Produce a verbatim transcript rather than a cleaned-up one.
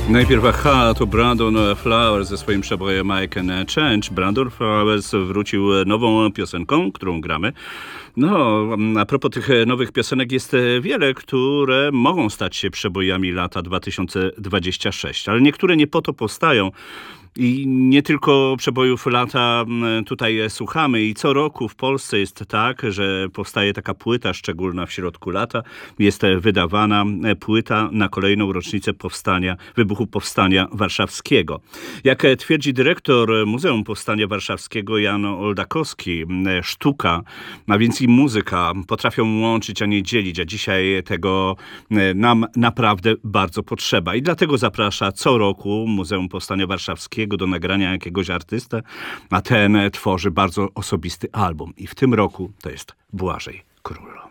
Najpierw aha, to Brandon Flowers ze swoim przebojem I Can Change. Brandon Flowers wrócił nową piosenką, którą gramy. No, a propos tych nowych piosenek jest wiele, które mogą stać się przebojami lata dwa tysiące dwudziestego szóstego, ale niektóre nie po to powstają. I nie tylko przebojów lata tutaj słuchamy i co roku w Polsce jest tak, że powstaje taka płyta szczególna w środku lata. Jest wydawana płyta na kolejną rocznicę powstania, wybuchu Powstania Warszawskiego. Jak twierdzi dyrektor Muzeum Powstania Warszawskiego Jan Oldakowski, sztuka, a więc i muzyka potrafią łączyć, a nie dzielić, a dzisiaj tego nam naprawdę bardzo potrzeba. I dlatego zaprasza co roku Muzeum Powstania Warszawskiego do nagrania jakiegoś artystę, a ten tworzy bardzo osobisty album. I w tym roku to jest Błażej Król.